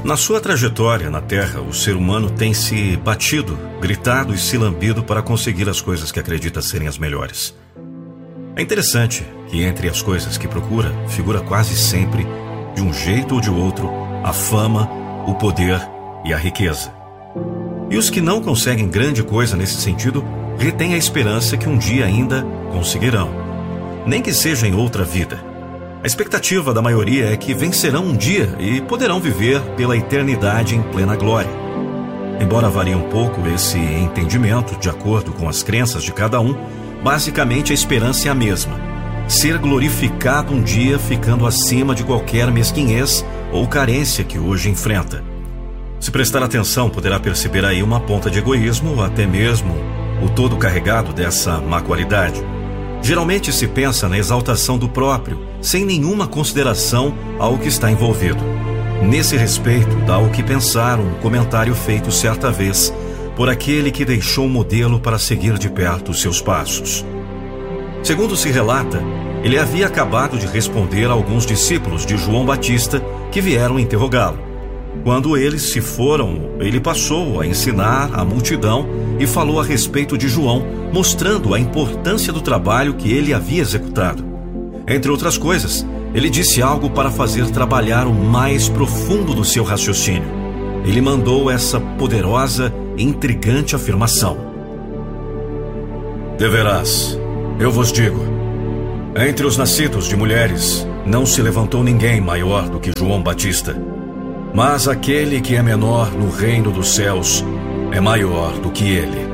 Na sua trajetória na Terra, o ser humano tem se batido, gritado e se lambido para conseguir as coisas que acredita serem as melhores. É interessante que entre as coisas que procura, figura quase sempre, de um jeito ou de outro, a fama, o poder e a riqueza. E os que não conseguem grande coisa nesse sentido, retêm a esperança que um dia ainda conseguirão. Nem que seja em outra vida. A expectativa da maioria é que vencerão um dia e poderão viver pela eternidade em plena glória. Embora varie um pouco esse entendimento de acordo com as crenças de cada um, basicamente a esperança é a mesma: ser glorificado um dia ficando acima de qualquer mesquinhez ou carência que hoje enfrenta. Se prestar atenção, poderá perceber aí uma ponta de egoísmo ou até mesmo o todo carregado dessa má qualidade. Geralmente se pensa na exaltação do próprio, sem nenhuma consideração ao que está envolvido. Nesse respeito, dá o que pensar um comentário feito certa vez por aquele que deixou um modelo para seguir de perto os seus passos. Segundo se relata, ele havia acabado de responder a alguns discípulos de João Batista que vieram interrogá-lo. Quando eles se foram, ele passou a ensinar a multidão e falou a respeito de João, mostrando a importância do trabalho que ele havia executado. Entre outras coisas, ele disse algo para fazer trabalhar o mais profundo do seu raciocínio. Ele mandou essa poderosa e intrigante afirmação: "Deverás, eu vos digo, entre os nascidos de mulheres, não se levantou ninguém maior do que João Batista. Mas aquele que é menor no reino dos céus é maior do que ele."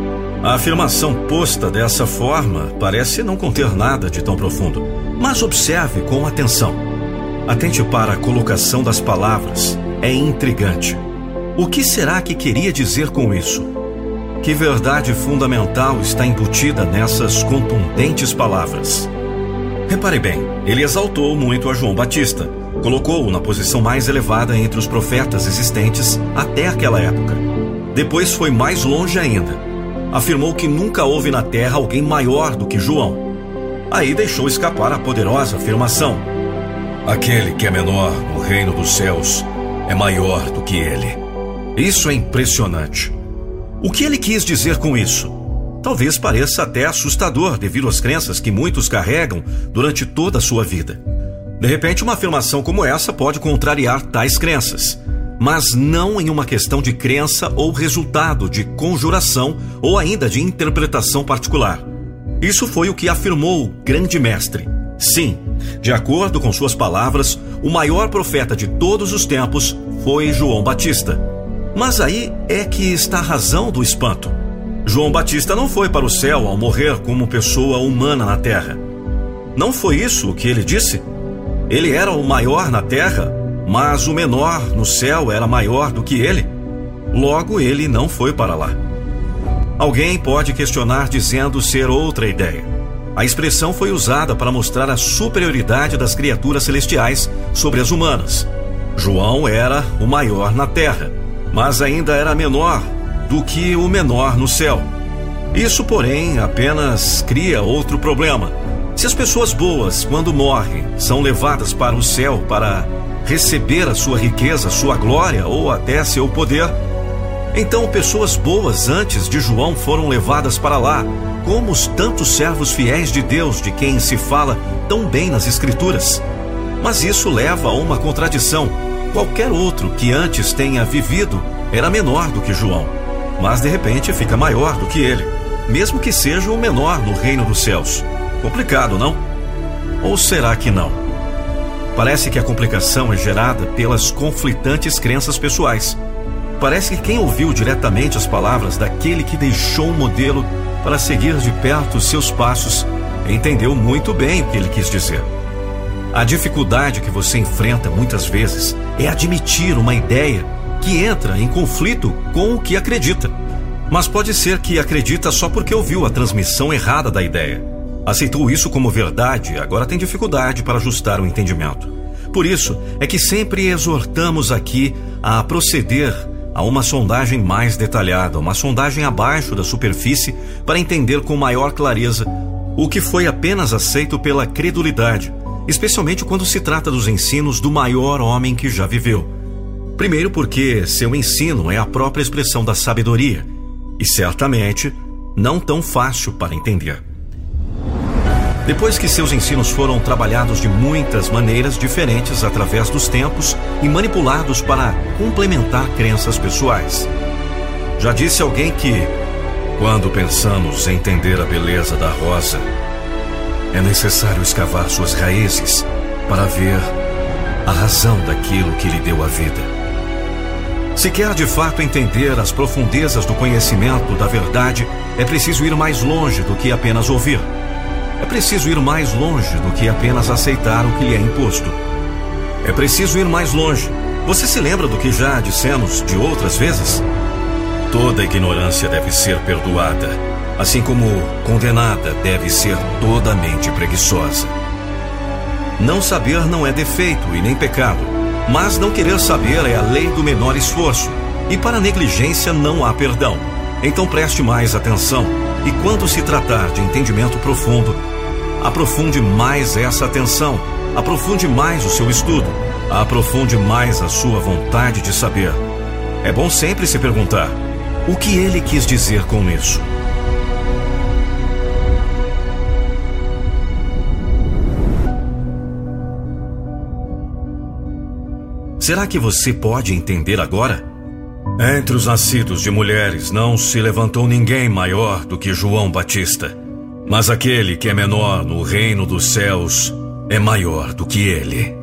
A afirmação posta dessa forma parece não conter nada de tão profundo, mas observe com atenção. Atente para a colocação das palavras, é intrigante. O que será que queria dizer com isso? Que verdade fundamental está embutida nessas contundentes palavras? Repare bem, ele exaltou muito a João Batista, colocou-o na posição mais elevada entre os profetas existentes até aquela época. Depois foi mais longe ainda. Afirmou que nunca houve na terra alguém maior do que João. Aí deixou escapar a poderosa afirmação: aquele que é menor no reino dos céus é maior do que ele. Isso é impressionante. O que ele quis dizer com isso? Talvez pareça até assustador devido às crenças que muitos carregam durante toda a sua vida. De repente, uma afirmação como essa pode contrariar tais crenças, mas não em uma questão de crença ou resultado de conjuração ou ainda de interpretação particular. Isso foi o que afirmou o grande mestre. Sim, de acordo com suas palavras, o maior profeta de todos os tempos foi João Batista. Mas aí é que está a razão do espanto. João Batista não foi para o céu ao morrer como pessoa humana na terra. Não foi isso o que ele disse? Ele era o maior na terra, mas o menor no céu era maior do que ele. Logo, ele não foi para lá. Alguém pode questionar dizendo ser outra ideia. A expressão foi usada para mostrar a superioridade das criaturas celestiais sobre as humanas. João era o maior na terra, mas ainda era menor do que o menor no céu. Isso, porém, apenas cria outro problema. Se as pessoas boas, quando morrem, são levadas para o céu para receber a sua riqueza, sua glória ou até seu poder, então pessoas boas antes de João foram levadas para lá, como os tantos servos fiéis de Deus de quem se fala tão bem nas Escrituras. Mas isso leva a uma contradição. Qualquer outro que antes tenha vivido era menor do que João, mas de repente fica maior do que ele, mesmo que seja o menor no reino dos céus. Complicado, não? Ou será que não? Parece que a complicação é gerada pelas conflitantes crenças pessoais. Parece que quem ouviu diretamente as palavras daquele que deixou um modelo para seguir de perto os seus passos entendeu muito bem o que ele quis dizer. A dificuldade que você enfrenta muitas vezes é admitir uma ideia que entra em conflito com o que acredita. Mas pode ser que acredita só porque ouviu a transmissão errada da ideia. Aceitou isso como verdade, agora tem dificuldade para ajustar o entendimento. Por isso é que sempre exortamos aqui a proceder a uma sondagem mais detalhada, uma sondagem abaixo da superfície para entender com maior clareza o que foi apenas aceito pela credulidade, especialmente quando se trata dos ensinos do maior homem que já viveu. Primeiro porque seu ensino é a própria expressão da sabedoria e certamente não tão fácil para entender. Depois que seus ensinos foram trabalhados de muitas maneiras diferentes através dos tempos e manipulados para complementar crenças pessoais. Já disse alguém que, quando pensamos em entender a beleza da rosa, é necessário escavar suas raízes para ver a razão daquilo que lhe deu a vida. Se quer de fato entender as profundezas do conhecimento da verdade, é preciso ir mais longe do que apenas ouvir. É preciso ir mais longe do que apenas aceitar o que lhe é imposto. É preciso ir mais longe. Você se lembra do que já dissemos de outras vezes? Toda ignorância deve ser perdoada, assim como condenada deve ser toda mente preguiçosa. Não saber não é defeito e nem pecado, mas não querer saber é a lei do menor esforço, e para a negligência não há perdão. Então preste mais atenção, e quando se tratar de entendimento profundo, aprofunde mais essa atenção, aprofunde mais o seu estudo, aprofunde mais a sua vontade de saber. É bom sempre se perguntar: o que ele quis dizer com isso? Será que você pode entender agora? Entre os nascidos de mulheres não se levantou ninguém maior do que João Batista, mas aquele que é menor no reino dos céus é maior do que ele.